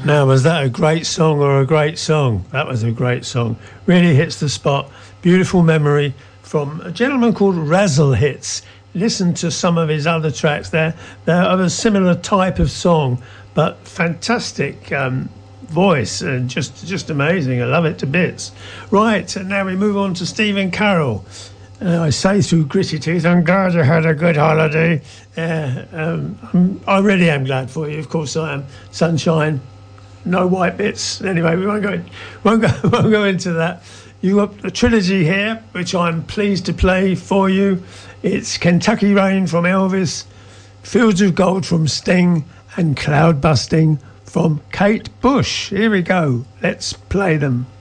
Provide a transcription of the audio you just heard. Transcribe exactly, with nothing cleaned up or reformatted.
Now, was that a great song or a great song? That was a great song. Really hits the spot. Beautiful memory from a gentleman called Razzle Hits. Listen to some of his other tracks. They're, they're of a similar type of song, but fantastic um, voice and just, just amazing. I love it to bits. Right, and now we move on to Stephen Carroll. Uh, I say through gritty teeth, I'm glad you had a good holiday. Uh, um, I'm, I really am glad for you. Of course I am. Sunshine. No white bits. Anyway, we won't go, won't go, won't go into that. You got a trilogy here, which I'm pleased to play for you. It's Kentucky Rain from Elvis, Fields of Gold from Sting, and Cloud Busting from Kate Bush. Here we go. Let's play them.